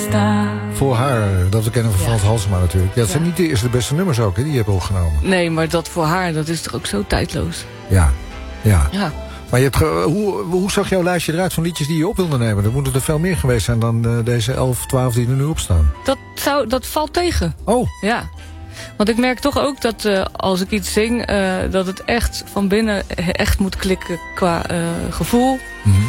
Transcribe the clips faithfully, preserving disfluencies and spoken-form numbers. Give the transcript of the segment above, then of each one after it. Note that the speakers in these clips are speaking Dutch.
sta. Voor haar, dat we kennen van Ja. Frans Halsema natuurlijk. Ja, het zijn Ja. niet de eerste de beste nummers ook, hè, die je hebt opgenomen. Nee, maar dat voor haar, dat is toch ook zo tijdloos. Ja, ja. Ja. Maar je hebt, ge- hoe, hoe zag jouw lijstje eruit van liedjes die je op wilde nemen? Er moeten er veel meer geweest zijn dan uh, deze elf, twaalf die er nu op staan. Dat, zou, dat valt tegen. Oh, Ja. Want ik merk toch ook dat uh, als ik iets zing, uh, dat het echt van binnen echt moet klikken qua uh, gevoel. mm-hmm.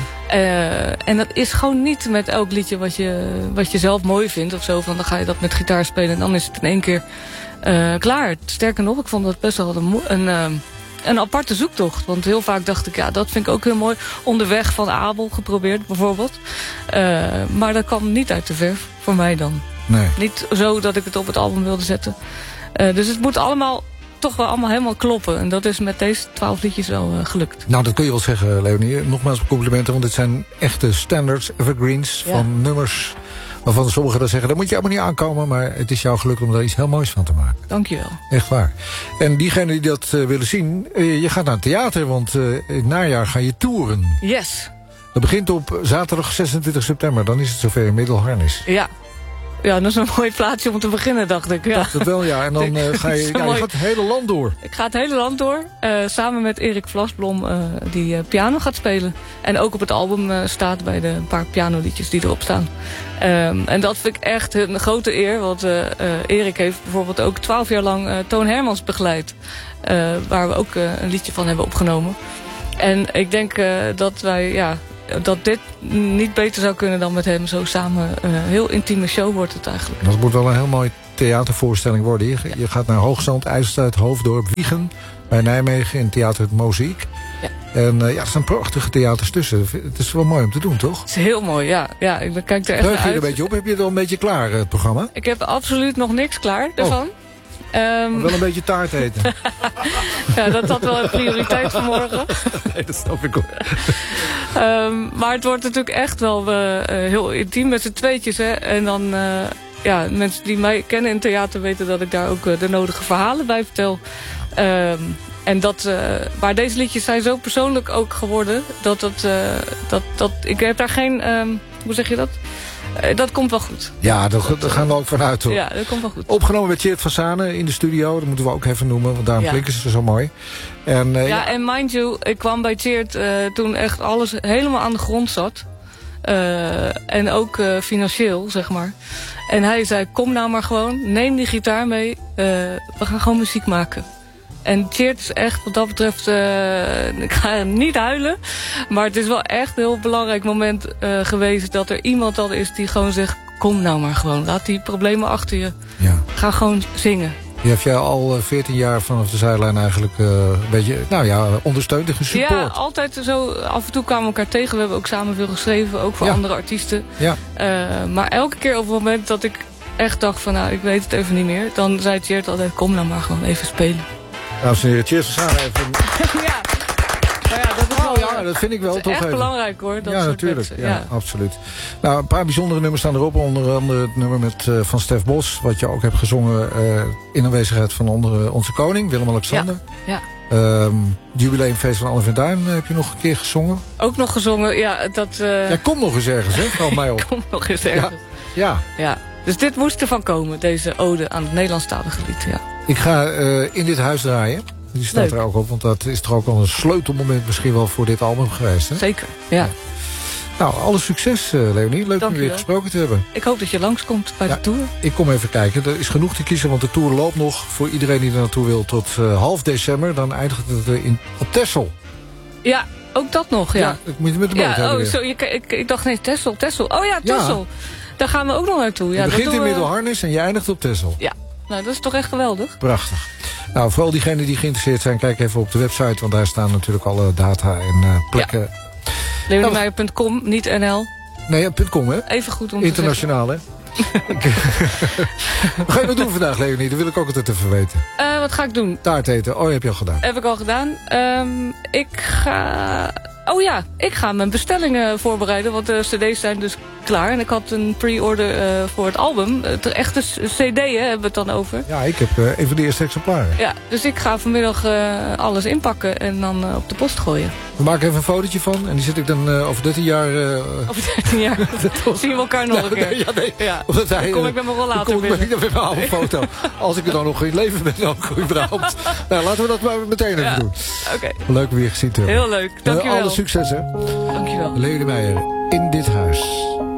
Uh, en dat is gewoon niet met elk liedje wat je, wat je zelf mooi vindt of zo. Van dan ga je dat met gitaar spelen en dan is het in één keer uh, klaar. Sterker nog, ik vond dat best wel een, mo- een, uh, een aparte zoektocht. Want heel vaak dacht ik, ja, dat vind ik ook heel mooi. Onderweg van Abel geprobeerd bijvoorbeeld. Uh, maar dat kwam niet uit de verf, voor mij dan. Nee. Niet zo dat ik het op het album wilde zetten. Uh, dus het moet allemaal toch wel allemaal helemaal kloppen. En dat is met deze twaalf liedjes wel uh, gelukt. Nou, dat kun je wel zeggen, Leonie. Nogmaals complimenten, want dit zijn echte standards, evergreens Ja. van nummers waarvan sommigen dan zeggen, daar moet je allemaal niet aankomen, maar het is jou gelukt om daar iets heel moois van te maken. Dankjewel. Echt waar. En diegenen die dat uh, willen zien, uh, je gaat naar het theater, want uh, in het najaar ga je toeren. Yes. Dat begint op zaterdag zesentwintig september, dan is het zover in Middelharnis. Ja. Ja, dat is een mooi plaatsje om te beginnen, dacht ik. Ja. Dacht het wel, ja. En dan uh, ga je, ja, je gaat het hele land door. Ik ga het hele land door. Uh, samen met Erik Vlasblom, uh, die uh, piano gaat spelen. En ook op het album uh, staat bij de een paar pianoliedjes die erop staan. Um, en dat vind ik echt een grote eer. Want uh, uh, Erik heeft bijvoorbeeld ook twaalf jaar lang uh, Toon Hermans begeleid. Uh, waar we ook uh, een liedje van hebben opgenomen. En ik denk uh, dat wij... ja. dat dit niet beter zou kunnen dan met hem zo samen. Een uh, heel intieme show wordt het eigenlijk. Dat moet wel een heel mooie theatervoorstelling worden. Je, je gaat naar Hoogzand, IJsselstad, Hoofddorp, Wiegen. Bij Nijmegen in Theater Het Mozaïek. Ja. En uh, ja, er staan prachtige theaters tussen. Het is wel mooi om te doen, toch? Het is heel mooi, ja. ja ik kijk er echt Heug naar je er uit. een beetje op? Heb je het al een beetje klaar, het programma? Ik heb absoluut nog niks klaar daarvan. Oh. Um, wel een beetje taart eten. ja, dat had wel een prioriteit vanmorgen. Nee, dat snap ik ook. um, maar het wordt natuurlijk echt wel uh, heel intiem met z'n tweetjes. Hè? En dan, uh, ja, mensen die mij kennen in theater weten dat ik daar ook uh, de nodige verhalen bij vertel. Um, en dat, uh, maar deze liedjes zijn zo persoonlijk ook geworden. Dat, dat, uh, dat, dat ik heb daar geen, um, hoe zeg je dat? Uh, dat komt wel goed. Ja, daar gaan we ook vanuit, hoor. Ja, dat komt wel goed. Opgenomen met Tjeerd van Sanen in de studio. Dat moeten we ook even noemen, want daarom ja. klinken ze zo mooi. En, uh, ja, ja, en mind you, ik kwam bij Tjeerd uh, toen echt alles helemaal aan de grond zat. Uh, en ook uh, financieel, zeg maar. En hij zei, kom nou maar gewoon, neem die gitaar mee. Uh, we gaan gewoon muziek maken. En Tjeerd is echt, wat dat betreft, uh, ik ga niet huilen. Maar het is wel echt een heel belangrijk moment uh, geweest dat er iemand al is die gewoon zegt, kom nou maar gewoon, laat die problemen achter je. Ja. Ga gewoon zingen. Die heb jij al veertien jaar vanaf de zijlijn eigenlijk uh, een beetje, nou ja, ondersteund en gesupport. Ja, altijd zo. Af en toe kwamen we elkaar tegen. We hebben ook samen veel geschreven, ook voor ja. andere artiesten. Ja. Uh, maar elke keer op het moment dat ik echt dacht van, nou, ik weet het even niet meer. Dan zei Tjeerd altijd, kom nou maar gewoon even spelen. Dames en heren, Tjeerd van Sanen even. ja. Maar ja, dat is wel, oh, ja, dat vind ik wel dat is toch echt even. belangrijk hoor. Dat ja, soort natuurlijk. mensen. Ja, Ja. absoluut. Nou, een paar bijzondere nummers staan erop. Onder andere het nummer met, uh, van Stef Bos. Wat je ook hebt gezongen uh, in aanwezigheid van onder, onze koning, Willem-Alexander. Ja. ja. Um, het jubileumfeest van Anne van Duin uh, heb je nog een keer gezongen. Ook nog gezongen, ja. Dat, uh... Jij komt nog eens ergens, hè? Valt mij op. Kom nog eens ergens. Ja. ja. ja. Dus dit moest ervan komen, deze ode aan het Nederlandstalige lied. Ja. Ik ga uh, in dit huis draaien. Die staat Leuk. er ook op, want dat is toch ook wel een sleutelmoment misschien wel voor dit album geweest, hè? Zeker, ja. ja. Nou, alle succes, uh, Leonie. Leuk om je weer gesproken te hebben. Ik hoop dat je langskomt bij ja, de tour. Ik kom even kijken. Er is genoeg te kiezen, want de tour loopt nog voor iedereen die er naartoe wil tot uh, half december. Dan eindigt het uh, in, op Texel. Ja, ook dat nog, ja. Ja, ik moet je met de boot ja, hebben. Oh, zo, je, ik, ik dacht nee, Texel, Texel. Oh ja, Texel. Ja. Daar gaan we ook nog naartoe. Ja, je begint in we... Middelharnis en je eindigt op Texel. Ja, nou dat is toch echt geweldig. Prachtig. Nou, vooral diegenen die geïnteresseerd zijn, kijk even op de website, want daar staan natuurlijk alle data en uh, plekken. Ja. Leoniemeijer punt com, niet N L. Nee, ja, .com, hè? Even goed om internationaal, hè? Wat ga je nou doen vandaag, Leonie? Dat wil ik ook altijd even weten. Uh, wat ga ik doen? Taart eten. Oh, heb je al gedaan. Heb ik al gedaan. Um, ik ga Oh ja, ik ga mijn bestellingen voorbereiden, want de cd's zijn dus klaar. En ik had een pre-order uh, voor het album. Het echte cd hè, hebben we het dan over. Ja, ik heb uh, een van de eerste exemplaren. Ja, dus ik ga vanmiddag uh, alles inpakken en dan uh, op de post gooien. We maken even een fotootje van en die zet ik dan uh, over dertien jaar... Uh... Over dertien jaar zien we elkaar nog nou, een keer. Ja, nee. Ja. Omdat hij, dan kom ik met mijn rollator binnen. Dan kom ik met mijn oude foto. Als ik er dan nog in leven ben, ook überhaupt. Nou, laten we dat maar meteen even ja. doen. Okay. Leuk weer gezien te hebben. Heel leuk, dankjewel. Uh, alle succes, hè. Dankjewel. Lene Meijer, In dit huis.